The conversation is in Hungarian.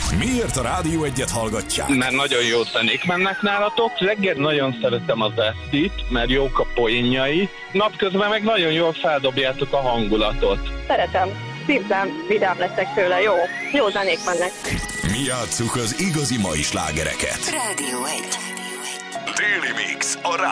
Miért a Rádió Egyet hallgatják? Mert nagyon jó zenék mennek nálatok. Reggel nagyon szeretem az Esztit, mert jók a poénjai. Napközben meg nagyon jól feldobjátok a hangulatot. Szeretem. Szívem, vidám leszek tőle. Jó zenék mennek. Mi játsszuk az igazi mai slágereket. Rádió 1. Déli Mix a